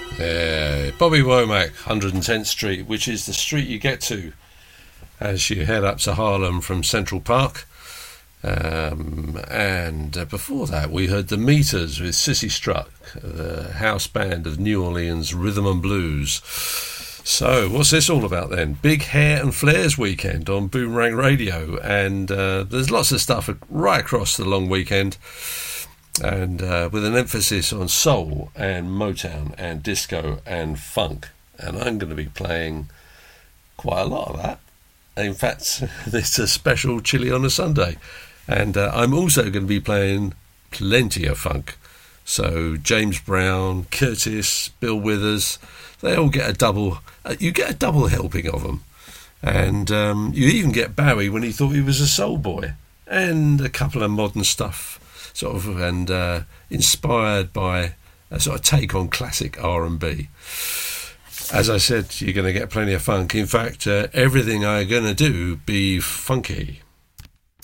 Yeah, Bobby Womack, 110th Street, which is the street you get to as you head up to Harlem from Central Park. And before that, we heard the Meters with Sissy Struck, the house band of New Orleans rhythm and blues. So, what's this all about then? Big Hair and Flares weekend on Boomerang Radio, and there's lots of stuff right across the long weekend, and with an emphasis on soul and Motown and disco and funk. And I'm going to be playing quite a lot of that. In fact, it's a special Chili on a Sunday. And I'm also going to be playing plenty of funk. So James Brown, Curtis, Bill Withers, they all get a double. You get a double helping of them, and you even get Bowie when he thought he was a soul boy, and a couple of modern stuff, sort of, and inspired by a sort of take on classic R&B. As I said, you're going to get plenty of funk. In fact, everything I'm going to do be funky.